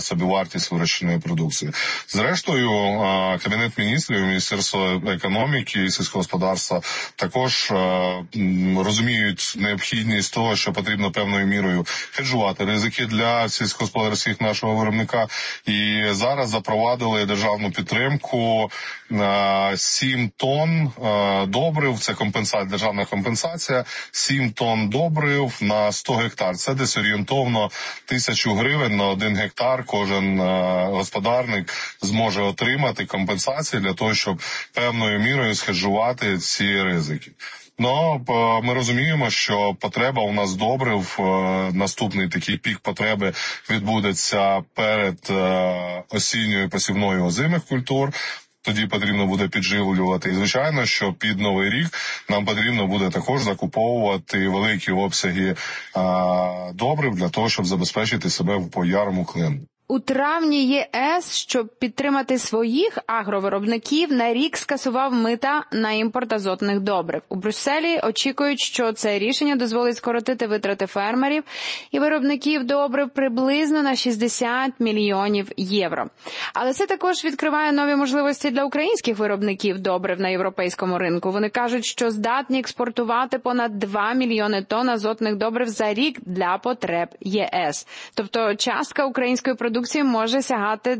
собівартість вирощеної продукції. Зрештою, Кабінет міністрів, Міністерство економіки і сільського господарства також розуміють необхідність того, що потрібно певною мірою хеджувати ризики для сільськогосподарських нашого виробника. І зараз запровадили державну підтримку 7 тонн добрив, це державна компенсація, 7 тонн добрив на 100 гектар. Це десь орієнтовно 1000 гривень на 1 гектар. Кожен господарник зможе отримати компенсацію для того, щоб певною мірою схеджувати ці ризики. Ну, ми розуміємо, що потреба у нас добрив, наступний такий пік потреби відбудеться перед осінньою посівною озимих культур. Тоді потрібно буде підживлювати. І, звичайно, що під Новий рік нам потрібно буде також закуповувати великі обсяги добрив для того, щоб забезпечити себе по ярому клину. У травні ЄС, щоб підтримати своїх агровиробників, на рік скасував мита на імпорт азотних добрив. У Брюсселі очікують, що це рішення дозволить скоротити витрати фермерів і виробників добрив приблизно на 60 мільйонів євро. Але це також відкриває нові можливості для українських виробників добрив на європейському ринку. Вони кажуть, що здатні експортувати понад 2 мільйони тонн азотних добрив за рік для потреб ЄС. Тобто частка української продукції може сягати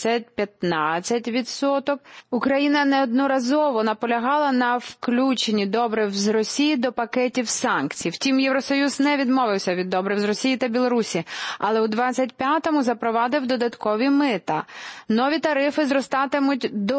10-15%. Україна неодноразово наполягала на включенні добрив з Росії до пакетів санкцій. Втім, Євросоюз не відмовився від добрив з Росії та Білорусі, але у 25-му запровадив додаткові мита. Нові тарифи зростатимуть до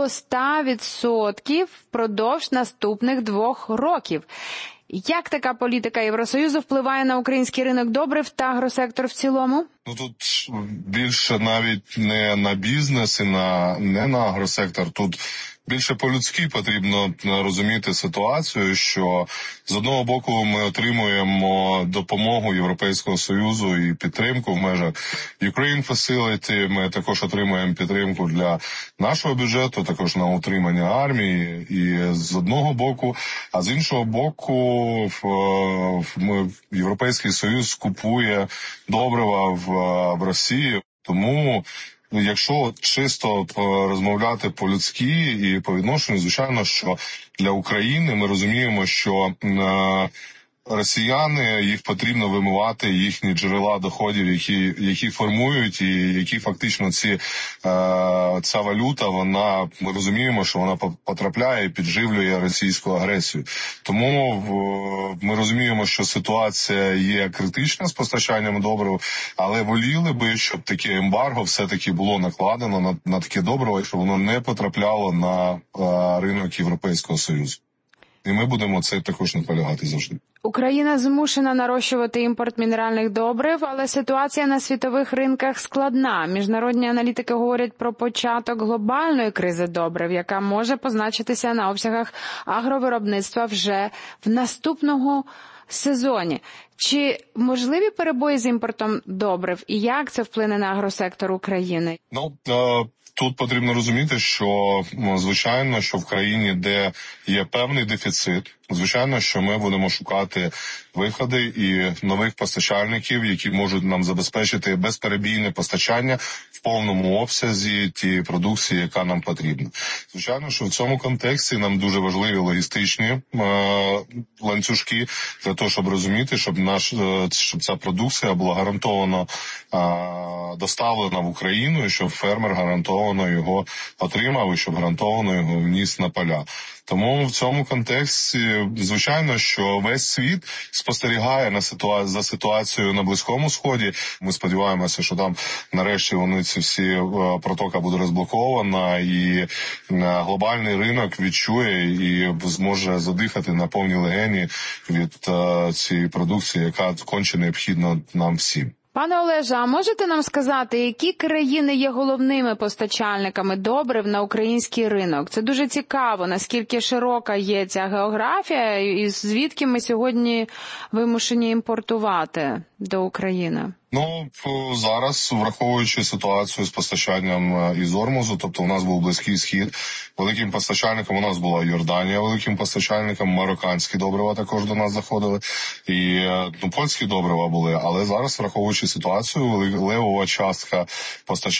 100% впродовж наступних 2 років. Як така політика Євросоюзу впливає на український ринок добрив та агросектор в цілому? Ну, тут більше навіть не на бізнес і не на агросектор. Тут більше по-людськи потрібно розуміти ситуацію, що з одного боку ми отримуємо допомогу Європейського Союзу і підтримку в межах Ukraine Facility, ми також отримуємо підтримку для нашого бюджету, також на утримання армії, і з одного боку, а з іншого боку Європейський Союз купує добрива в Росії, тому якщо чисто розмовляти по-людськи і по відношенню, звичайно, що для України ми розуміємо, що росіяни, їх потрібно вимивати, їхні джерела доходів, які формують і які фактично ця валюта, ми розуміємо, що вона потрапляє і підживлює російську агресію. Тому ми розуміємо, що ситуація є критична з постачанням добрив, але воліли би, щоб таке ембарго все-таки було накладено на таке добриво, щоб воно не потрапляло на ринок Європейського Союзу. І ми будемо це також наполягати завжди. Україна змушена нарощувати імпорт мінеральних добрив, але ситуація на світових ринках складна. Міжнародні аналітики говорять про початок глобальної кризи добрив, яка може позначитися на обсягах агровиробництва вже в наступному сезоні. Чи можливі перебої з імпортом добрив і як це вплине на агросектор України? Тут потрібно розуміти, що, звичайно, що в країні, де є певний дефіцит, звичайно, що ми будемо шукати виходи і нових постачальників, які можуть нам забезпечити безперебійне постачання в повному обсязі тієї продукції, яка нам потрібна. Звичайно, що в цьому контексті нам дуже важливі логістичні ланцюжки для того, щоб розуміти, щоб ця продукція була гарантовано доставлена в Україну, і щоб фермер гарантовано його отримав, і щоб гарантовано його вніс на поля. Тому в цьому контексті, звичайно, що весь світ спостерігає за ситуацією на Близькому Сході. Ми сподіваємося, що там нарешті ці всі протока буде розблокована, і глобальний ринок відчує і зможе задихати на повні легені від цієї продукції, яка конче необхідна нам всім. Пане Олеже, а можете нам сказати, які країни є головними постачальниками добрив на український ринок? Це дуже цікаво, наскільки широка є ця географія і звідки ми сьогодні вимушені імпортувати до України? Зараз, враховуючи ситуацію з постачанням із Ормузу, тобто у нас був Близький Схід, великим постачальником у нас була Йорданія, великим постачальником марокканські добрива також до нас заходили, і польські добрива були, але зараз, враховуючи ситуацію, левова частка постачання